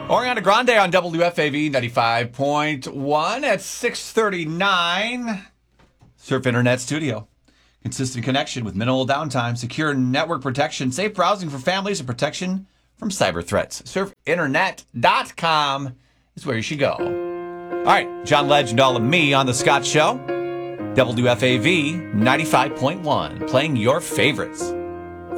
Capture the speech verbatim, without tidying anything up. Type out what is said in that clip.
Ariana Grande on W F A V ninety-five point one at six thirty-nine. Surf Internet Studio. Consistent connection with minimal downtime, secure network protection, safe browsing for families, and protection from cyber threats. surf internet dot com is where you should go. All right, John Legend, all of me on The Scott Show. W F A V ninety-five point one, playing your favorites.